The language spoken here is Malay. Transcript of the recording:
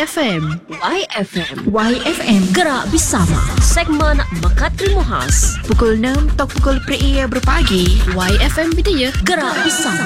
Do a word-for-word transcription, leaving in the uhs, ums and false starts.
F M. Y F M. Y F M. Gerak bersama. Segmen Mekat Terima Khas. Pukul enam atau pukul per berpagi. Y F M Bidaya. Gerak bersama.